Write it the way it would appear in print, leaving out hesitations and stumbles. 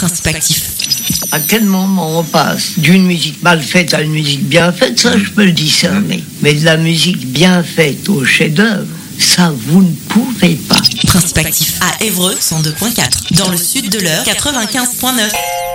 Principe actif. À quel moment on passe d'une musique mal faite à une musique bien faite, ça je peux le discerner. Mais de la musique bien faite au chef-d'œuvre, ça vous ne pouvez pas. Principe actif à Évreux 102.4. Dans le sud de l'Eure 95.9.